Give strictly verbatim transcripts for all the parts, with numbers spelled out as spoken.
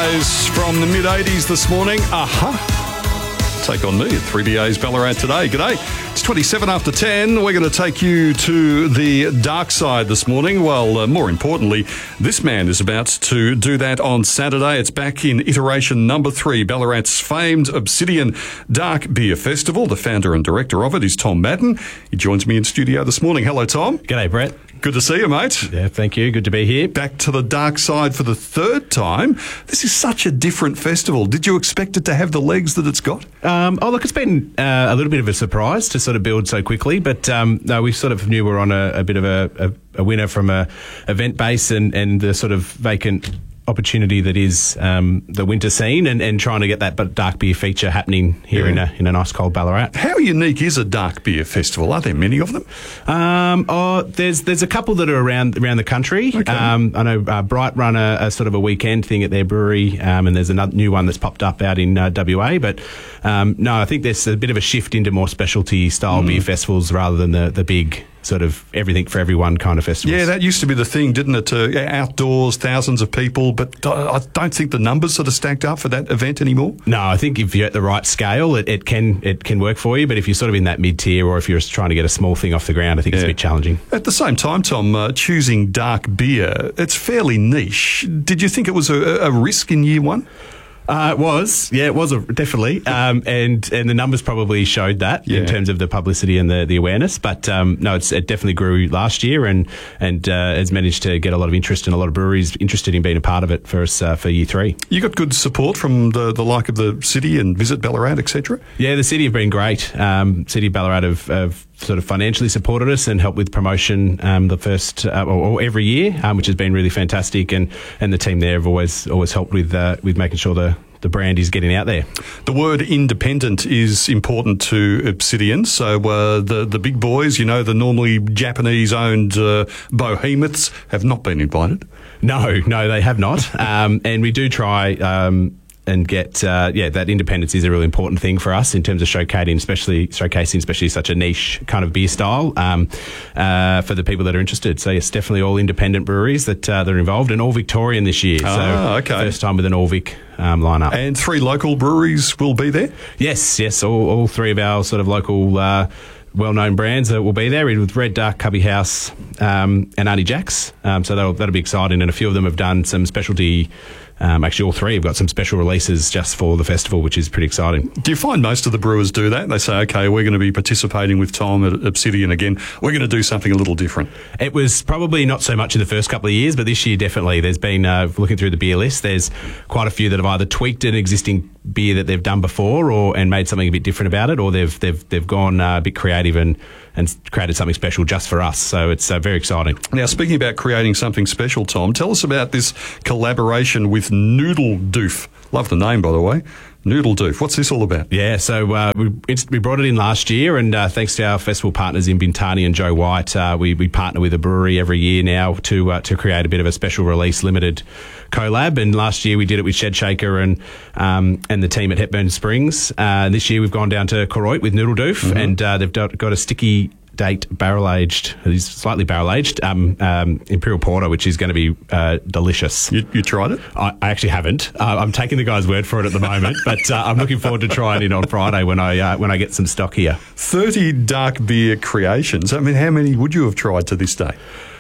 guys from the mid eighties this morning. Aha. Take on me at three B A's Ballarat today. G'day. It's twenty-seven after ten. We're going to take you to the dark side this morning. Well, uh, more importantly, this man is about to do that on Saturday. It's back in iteration number three, Ballarat's famed Obsidian Dark Beer Festival. The founder and director of it is Tom Madden. He joins me in studio this morning. Hello, Tom. G'day, Brett. Good to see you, mate. Yeah, thank you. Good to be here. Back to the dark side for the third time. This is such a different festival. Did you expect it to have the legs that it's got? Um, oh, look, it's been uh, a little bit of a surprise to sort of build so quickly, but um, no, we sort of knew we were on a, a bit of a, a, a winner from a event base and, and the sort of vacant opportunity that is um, the winter scene and, and trying to get that dark beer feature happening here yeah. in a in a nice cold Ballarat. How unique is a dark beer festival? Are there many of them? Um, oh, there's there's a couple that are around around the country. Okay. Um, I know uh, Bright run a, a sort of a weekend thing at their brewery, um, and there's another new one that's popped up out in uh, W A. But um, no, I think there's a bit of a shift into more specialty style mm. beer festivals rather than the the big sort of everything for everyone kind of festivals. Yeah, that used to be the thing, didn't it? Uh, outdoors, thousands of people, but I don't think the numbers sort of stacked up for that event anymore. No, I think if you're at the right scale, it, it can it can work for you, but if you're sort of in that mid-tier or if you're trying to get a small thing off the ground, I think yeah. it's a bit challenging. At the same time, Tom, uh, choosing dark beer, it's fairly niche. Did you think it was a, a risk in year one? Uh, it was, yeah, it was a, definitely, um, and and the numbers probably showed that yeah. in terms of the publicity and the, the awareness. But um, no, it's, it definitely grew last year, and and uh, has managed to get a lot of interest and a lot of breweries interested in being a part of it for us uh, for year three. You got good support from the the like of the city and Visit Ballarat, et cetera. Yeah, the city have been great. Um, city of Ballarat have, have sort of financially supported us and helped with promotion um, the first uh, or, or every year, um, which has been really fantastic. And, and the team there have always always helped with uh, with making sure the the brand is getting out there. The word independent is important to Obsidian. So uh, the the big boys, you know, the normally Japanese-owned uh, behemoths have not been invited. No, no, they have not. um, and we do try. Um, And get uh, yeah, that independence is a really important thing for us in terms of showcasing, especially showcasing, especially such a niche kind of beer style um, uh, for the people that are interested. So yes, definitely all independent breweries that uh, that are involved, and all Victorian this year. Oh, so okay. First time with an all Vic um, lineup. And three local breweries will be there. Yes, yes, all, all three of our sort of local. Uh, well-known brands that will be there with Red Duck, Cubby House, um, and Auntie Jack's. Um, so that'll that'll be exciting, and a few of them have done some specialty. Um, actually, all three have got some special releases just for the festival, which is pretty exciting. Do you find most of the brewers do that? They say, okay, we're going to be participating with Tom at Obsidian again. We're going to do something a little different. It was probably not so much in the first couple of years, but this year definitely. There's been, uh, looking through the beer list, there's quite a few that have either tweaked an existing beer that they've done before or and made something a bit different about it, or they've they've they've gone uh, a bit creative and and created something special just for us. So it's uh, very exciting. Now, speaking about creating something special, Tom, tell us about this collaboration with Noodle Doof. Love the name, by the way. Noodle Doof. What's this all about? Yeah, so uh, we, we brought it in last year, and uh, thanks to our festival partners in Bintani and Joe White, uh, we, we partner with a brewery every year now to uh, to create a bit of a special release limited collab. And last year we did it with Shed Shaker and um, and the team at Hepburn Springs. Uh, this year we've gone down to Koroit with Noodle Doof, mm-hmm. and uh, they've got a sticky date barrel aged, it's slightly barrel aged um, um, Imperial Porter, which is going to be uh, delicious. You, you tried it? I, I actually haven't. Uh, I'm taking the guy's word for it at the moment, but uh, I'm looking forward to trying it on Friday when I uh, when I get some stock here. thirty dark beer creations. I mean, how many would you have tried to this day?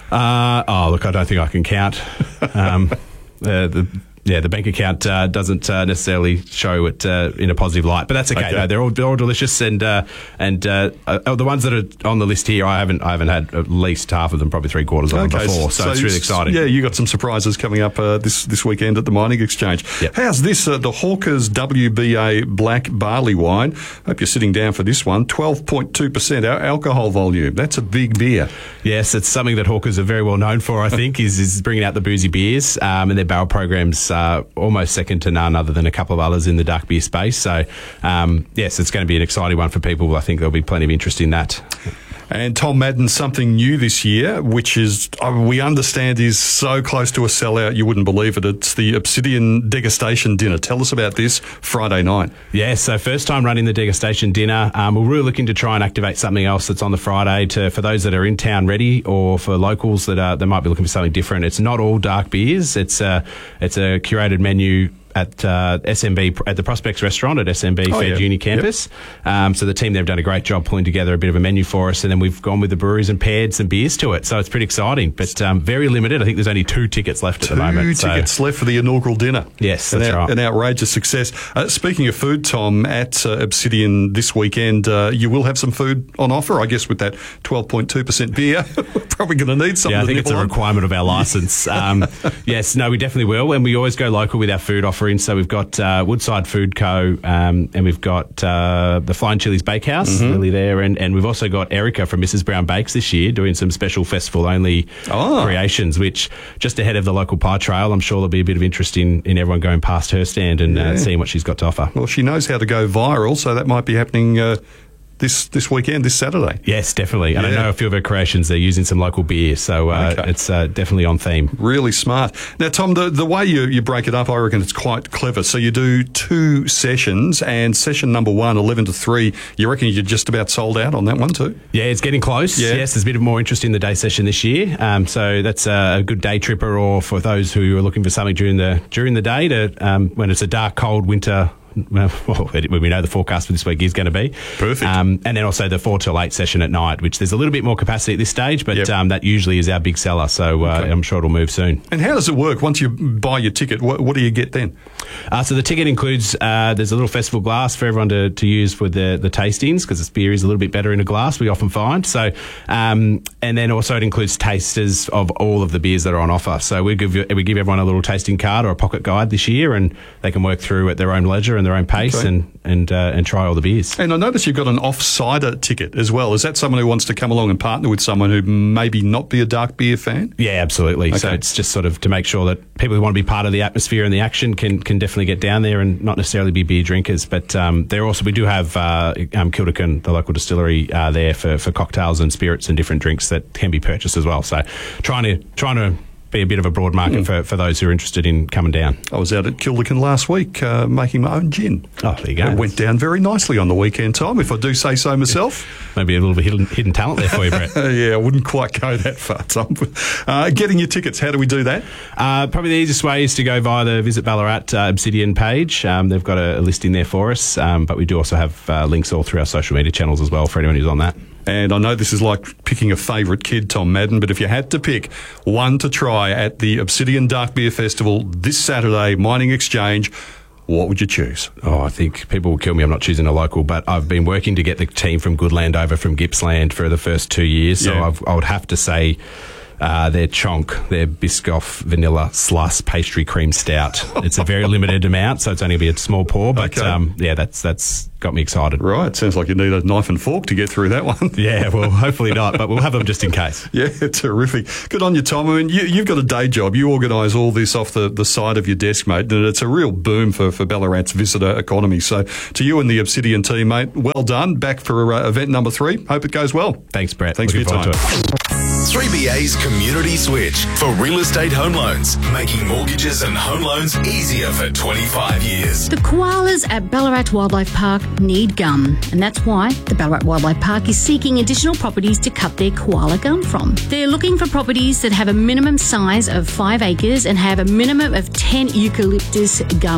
Uh, oh, look, I don't think I can count. Um, uh, the Yeah, the bank account uh, doesn't uh, necessarily show it uh, in a positive light, but that's okay. okay. No, they're all they're all delicious, and uh, and uh, uh, the ones that are on the list here, I haven't I haven't had at least half of them, probably three quarters of okay, them before. So, so it's really exciting. Yeah, you got some surprises coming up uh, this this weekend at the Mining Exchange. Yep. How's this? Uh, the Hawkers W B A Black Barley Wine. Hope you're sitting down for this one. twelve point two percent alcohol volume. That's a big beer. Yes, it's something that Hawkers are very well known for. I think is is bringing out the boozy beers, um, and their barrel programs. Uh, almost second to none other than a couple of others in the dark beer space. So, um, yes, it's going to be an exciting one for people. I think there'll be plenty of interest in that. And Tom Madden, something new this year, which is, uh, we understand is so close to a sellout, you wouldn't believe it. It's the Obsidian Degustation Dinner. Tell us about this Friday night. Yeah, so first time running the Degustation Dinner. Um, we're really looking to try and activate something else that's on the Friday to for those that are in town ready, or for locals that are, that might be looking for something different. It's not all dark beers. It's a, it's a curated menu at uh, S M B, at the Prospects restaurant at S M B oh, Fair yeah. Junior Campus. Yep. Um, so the team there have done a great job pulling together a bit of a menu for us, and then we've gone with the breweries and paired some beers to it. So it's pretty exciting, but um, very limited. I think there's only two tickets left two at the moment. Two tickets so. left for the inaugural dinner. Yes, an that's out, right. An outrageous success. Uh, speaking of food, Tom, at uh, Obsidian this weekend, uh, you will have some food on offer, I guess, with that twelve point two percent beer. We're probably going to need some. Yeah, I think it's a on. requirement of our licence. Um, yes, no, we definitely will, and we always go local with our food offerings. So we've got uh, Woodside Food Co, um, and we've got uh, the Flying Chili's Bakehouse, mm-hmm. really there, and, and we've also got Erica from Missus Brown Bakes this year doing some special festival-only oh. creations, which just ahead of the local pie trail, I'm sure there'll be a bit of interest in, in everyone going past her stand and yeah. uh, seeing what she's got to offer. Well, she knows how to go viral, so that might be happening uh, this this weekend, this Saturday. Yes, definitely. And yeah. I know a few of her creations, they're using some local beer, so uh, okay. it's uh, definitely on theme. Really smart. Now, Tom, the, the way you, you break it up, I reckon it's quite clever. So you do two sessions, and session number one, eleven to three, you reckon you're just about sold out on that one too? Yeah, it's getting close. Yeah. Yes, there's a bit more interest in the day session this year. Um, so that's a good day tripper, or for those who are looking for something during the during the day to um, when it's a dark, cold winter. Well, we know the forecast for this week is going to be. Perfect. Um, and then also the four till eight session at night, which there's a little bit more capacity at this stage, but yep. um, that usually is our big seller, so uh, okay. I'm sure it'll move soon. And how does it work? Once you buy your ticket, what, what do you get then? Uh, so the ticket includes, uh, there's a little festival glass for everyone to, to use for the, the tastings, because this beer is a little bit better in a glass, we often find. So, um, and then also it includes tasters of all of the beers that are on offer. So we give, we give everyone a little tasting card or a pocket guide this year, and they can work through at their own leisure and their own pace. Okay. and and uh, and try all the beers. And I notice you've got an off-cider ticket as well. Is that someone who wants to come along and partner with someone who maybe not be a dark beer fan? Yeah, absolutely. Okay. So it's just sort of to make sure that people who want to be part of the atmosphere and the action can can definitely get down there and not necessarily be beer drinkers. But um, there also we do have uh, um, Kilderkin, the local distillery, uh, there for, for cocktails and spirits and different drinks that can be purchased as well. So trying to trying to be a bit of a broad market mm. for, for those who are interested in coming down. I was out at Kilderkin last week uh, making my own gin. Oh, there you go. It went down very nicely on the weekend, Tom, if I do say so myself. Maybe a little bit hidden, hidden talent there for you, Brett. Yeah, I wouldn't quite go that far, Tom. Uh, getting your tickets, how do we do that? Uh, probably the easiest way is to go via the Visit Ballarat uh, Obsidian page. Um, they've got a, a listing there for us, um, but we do also have uh, links all through our social media channels as well for anyone who's on that. And I know this is like picking a favourite kid, Tom Madden, but if you had to pick one to try at the Obsidian Dark Beer Festival this Saturday, Mining Exchange, what would you choose? Oh, I think people will kill me. I'm not choosing a local, but I've been working to get the team from Goodland over from Gippsland for the first two years, so yeah. I've, I would have to say uh, their Chonk, their Biscoff Vanilla Sluss Pastry Cream Stout. It's a very limited amount, so it's only going to be a small pour, but okay. um, yeah, that's that's got me excited. Right, sounds like you need a knife and fork to get through that one. Yeah, well, hopefully not, but we'll have them just in case. Yeah, terrific. Good on you, Tom. I mean, you, you've got a day job. You organise all this off the, the side of your desk, mate, and it's a real boom for, for Ballarat's visitor economy. So to you and the Obsidian team, mate, well done. Back for uh, event number three. Hope it goes well. Thanks, Brett. Thanks Looking for your time. three B A's Community Switch for real estate home loans, making mortgages and home loans easier for twenty-five years. The koalas at Ballarat Wildlife Park need gum, and that's why the Ballarat Wildlife Park is seeking additional properties to cut their koala gum from. They're looking for properties that have a minimum size of five acres and have a minimum of ten eucalyptus gum